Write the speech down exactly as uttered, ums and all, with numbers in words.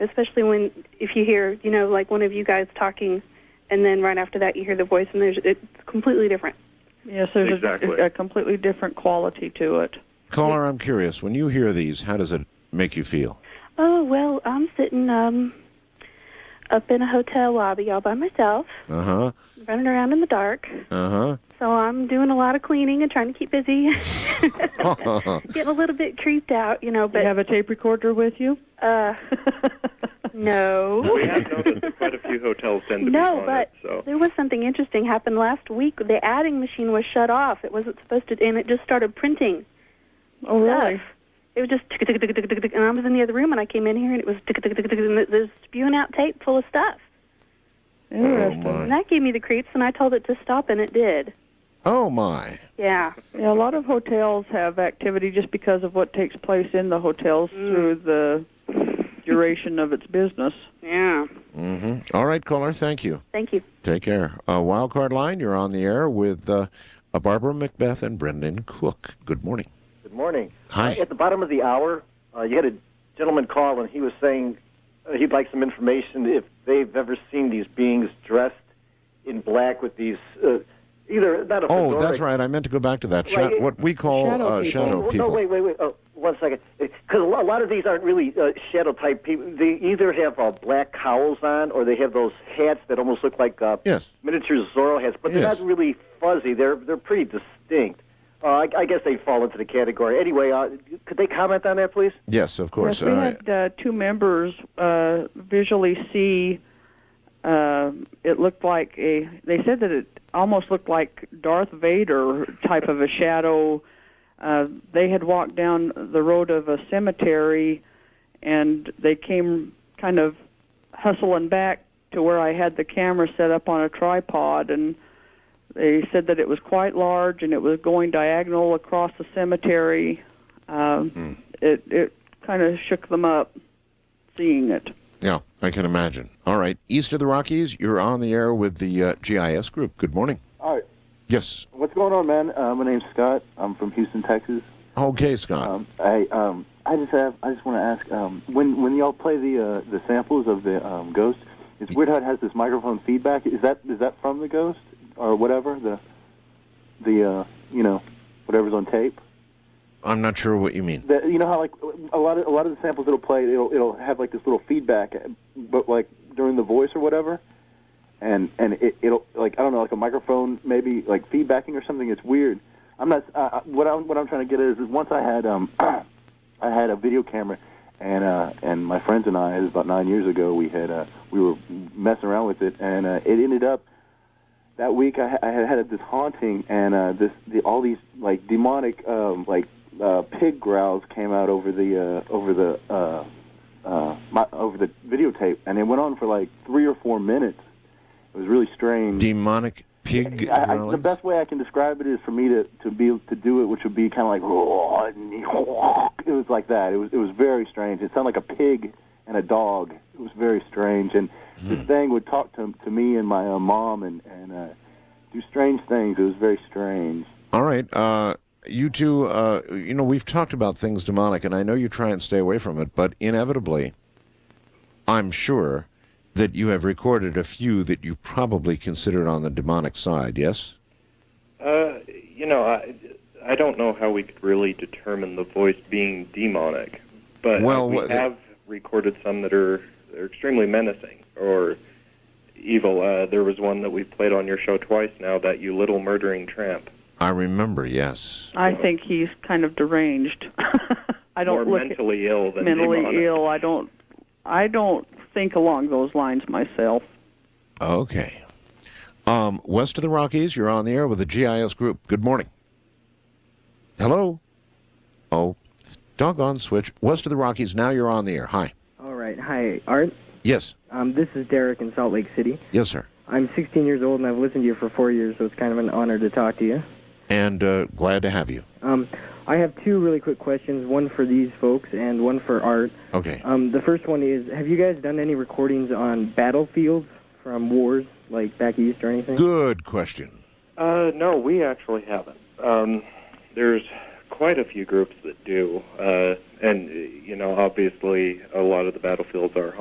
especially when, if you hear, you know, like one of you guys talking, and then right after that you hear the voice, and there's it's completely different. Yes, there's Exactly. a, a completely different quality to it. Caller, I'm curious. When you hear these, how does it make you feel? Oh, well, I'm sitting um, up in a hotel lobby all by myself, Uh-huh. running around in the dark. Uh-huh. So I'm doing a lot of cleaning and trying to keep busy. Getting a little bit creeped out, you know, Do but... you have a tape recorder with you? Uh, no. We have noticed that quite a few hotels tend to No, be but haunted, so. there was something interesting happened last week. The adding machine was shut off. It wasn't supposed to, and it just started printing Oh, really? stuff. It was just tick, tick, tick, tick, tick, tick, and I was in the other room, and I came in here, and it was tick, tick, tick, tick, and it was spewing out tape full of stuff. Interesting. Oh, my. And that gave me the creeps, and I told it to stop, and it did. Oh, my. Yeah. Yeah, a lot of hotels have activity just because of what takes place in the hotels Mm. through the duration of its business. Yeah. Mm-hmm. All right, caller, thank you. Thank you. Take care. Uh, Wildcard Line, you're on the air with uh, uh, Barbara Macbeth and Brendan Cook. Good morning. Good morning. Hi. Uh, at the bottom of the hour, uh, you had a gentleman call, and he was saying uh, he'd like some information if they've ever seen these beings dressed in black with these, uh, either, not a Oh, fedora. that's right. I meant to go back to that. Sha- Right, it- what we call Shadow uh, people. shadow Oh, people. No, wait, wait, wait. Oh, one second. Because a lot of these aren't really uh, shadow-type people. They either have uh, black cowls on, or they have those hats that almost look like uh, Yes. miniature Zorro hats, but they're Yes. not really fuzzy. They're they're pretty distinct. Uh, I, I guess they fall into the category. Anyway, uh, could they comment on that, please? Yes, of course. Yes, we Uh, had uh, two members uh, visually see. Uh, it looked like a. They said that it almost looked like Darth Vader type of a shadow. Uh, they had walked down the road of a cemetery, and they came kind of hustling back to where I had the camera set up on a tripod, and they said that it was quite large and it was going diagonal across the cemetery. Um, Hmm. It it kind of shook them up seeing it. yeah, I can imagine. All right. East of the Rockies, you're on the air with the uh, G I S group. Good morning. All right. Yes. What's going on, man? Uh, my name's Scott. I'm from Houston, Texas. Okay, Scott. Um, I um, I just have I just want to ask um, when when y'all play the uh, the samples of the um, Ghost, it's weird how it has this microphone feedback. Is that is that from the Ghost or whatever the the uh, you know whatever's on tape? I'm not sure what you mean. The, you know how like a lot of a lot of the samples it'll play it'll it'll have like this little feedback, but like during the voice or whatever. And and it, it'll like I don't know like a microphone maybe like feedbacking or something. It's weird. I'm not uh, what I'm what I'm trying to get at is, is once I had um I had a video camera and uh and my friends and I, it was about nine years ago, we had uh we were messing around with it, and uh, it ended up that week I, I had had this haunting, and uh this the all these like demonic um like uh pig growls came out over the uh over the uh uh my, over the videotape, and it went on for like three or four minutes. It was really strange. Demonic pig I, I, the growlings? best way I can describe it is for me to, to be to do it, which would be kind of like it was like that. It was it was very strange. It sounded like a pig and a dog. It was very strange, and Hmm. this thing would talk to to me and my uh, mom and and uh, do strange things. It was very strange. All right. Uh, you two, uh, you know, we've talked about things demonic, and I know you try and stay away from it, but inevitably, I'm sure that you have recorded a few that you probably considered on the demonic side, yes? Uh, you know, I, I don't know how we could really determine the voice being demonic, but Well, uh, we what- have recorded some that are, are extremely menacing or evil. Uh, there was one that we played on your show twice now, that You Little Murdering Tramp. I remember, yes. I think he's kind of deranged. I don't More look mentally ill than mentally demonic. ill. I don't. I don't think along those lines myself. Okay. Um, west of the Rockies, you're on the air with the G I S group. Good morning. Hello? Oh, doggone switch. West of the Rockies, now you're on the air. Hi. All right. Hi, Art. Yes. Um, this is Derek in Salt Lake City. Yes, sir. I'm sixteen years old, and I've listened to you for four years, so it's kind of an honor to talk to you. And uh, glad to have you. Um, I have two really quick questions, one for these folks and one for Art. Okay. Um, the first one is, have you guys done any recordings on battlefields from wars, like back east or anything? Good question. Uh, no, we actually haven't. Um, there's quite a few groups that do, uh, and, you know, obviously a lot of the battlefields are